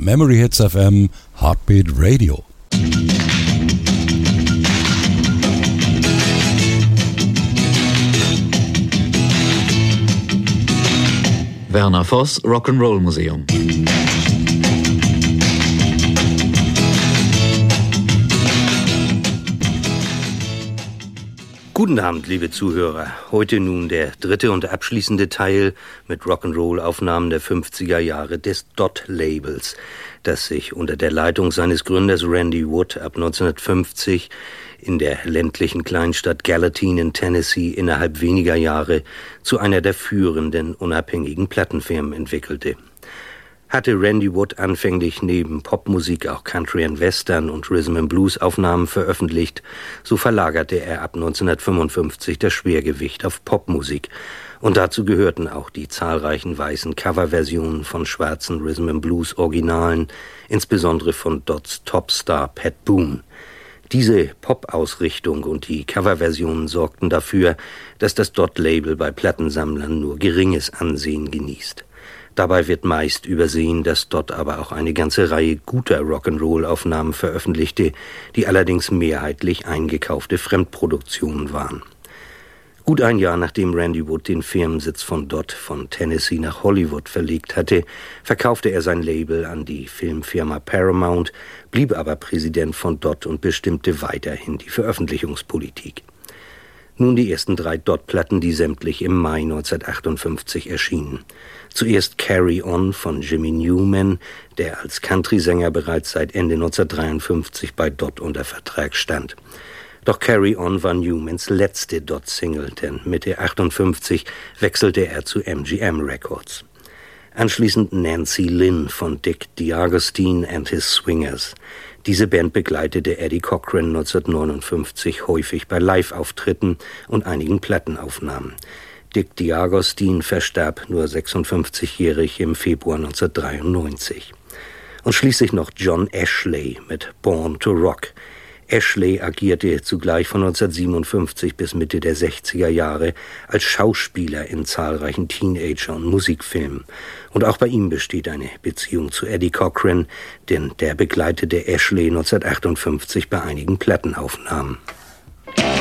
Memory Hits FM Heartbeat Radio. Werner Voss, Rock'n'Roll Museum. Guten Abend, liebe Zuhörer. Heute nun der dritte und abschließende Teil mit Rock'n'Roll-Aufnahmen der 50er Jahre des Dot-Labels, das sich unter der Leitung seines Gründers Randy Wood ab 1950 in der ländlichen Kleinstadt Gallatin in Tennessee innerhalb weniger Jahre zu einer der führenden unabhängigen Plattenfirmen entwickelte. Hatte Randy Wood anfänglich neben Popmusik auch Country and Western und Rhythm and Blues Aufnahmen veröffentlicht, so verlagerte er ab 1955 das Schwergewicht auf Popmusik. Und dazu gehörten auch die zahlreichen weißen Coverversionen von schwarzen Rhythm and Blues Originalen, insbesondere von Dots Topstar Pat Boone. Diese Pop-Ausrichtung und die Coverversionen sorgten dafür, dass das Dot-Label bei Plattensammlern nur geringes Ansehen genießt. Dabei wird meist übersehen, dass Dot aber auch eine ganze Reihe guter Rock'n'Roll-Aufnahmen veröffentlichte, die allerdings mehrheitlich eingekaufte Fremdproduktionen waren. Gut ein Jahr nachdem Randy Wood den Firmensitz von Dot von Tennessee nach Hollywood verlegt hatte, verkaufte er sein Label an die Filmfirma Paramount, blieb aber Präsident von Dot und bestimmte weiterhin die Veröffentlichungspolitik. Nun die ersten 3 Dot-Platten, die sämtlich im Mai 1958 erschienen. Zuerst Carry On von Jimmy Newman, der als Country-Sänger bereits seit Ende 1953 bei Dot unter Vertrag stand. Doch Carry On war Newmans letzte Dot-Single, denn Mitte 58 wechselte er zu MGM Records. Anschließend Nancy Lynn von Dick D'Agostino and His Swingers. Diese Band begleitete Eddie Cochran 1959 häufig bei Live-Auftritten und einigen Plattenaufnahmen. Dick D'Agostino verstarb nur 56-jährig im Februar 1993. Und schließlich noch John Ashley mit Born to Rock. Ashley agierte zugleich von 1957 bis Mitte der 60er Jahre als Schauspieler in zahlreichen Teenager- und Musikfilmen. Und auch bei ihm besteht eine Beziehung zu Eddie Cochran, denn der begleitete Ashley 1958 bei einigen Plattenaufnahmen.